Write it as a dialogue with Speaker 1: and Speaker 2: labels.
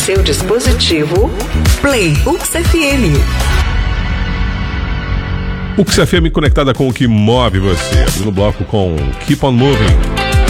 Speaker 1: seu dispositivo, Play UX FM.
Speaker 2: UX FM conectada com o que move você. Abrindo o bloco com Keep On Moving.